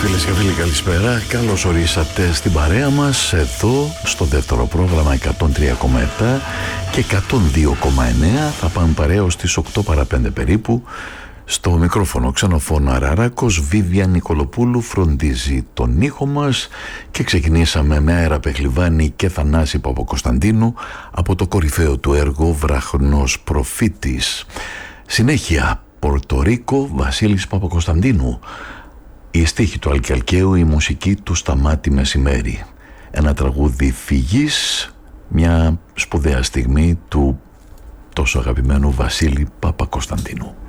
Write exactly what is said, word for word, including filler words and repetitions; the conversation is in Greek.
Φίλες και φίλοι, καλησπέρα. Καλώς ορίσατε στην παρέα μας εδώ στο δεύτερο πρόγραμμα εκατόν τρία κόμμα επτά και εκατόν δύο κόμμα εννέα. Θα πάμε παρέα ως τις οκτώ παρά πέντε περίπου. Στο μικρόφωνο Ξενοφών Αραράκος, Βίβια Νικολοπούλου φροντίζει τον ήχο μας και ξεκινήσαμε με Αέρα Πεχλιβάνη και Θανάση Παπακοσταντίνου από το κορυφαίο του έργο Βραχνός Προφήτης. Συνέχεια Πορτορίκο, Βασίλης Παπακοσταντίνου. Η στίχη του Αλκιαλκαίου, η μουσική του Σταμάτη Μεσημέρι. Ένα τραγούδι φυγής, μια σπουδαία στιγμή του τόσο αγαπημένου Βασίλη Παπακοσταντίνου.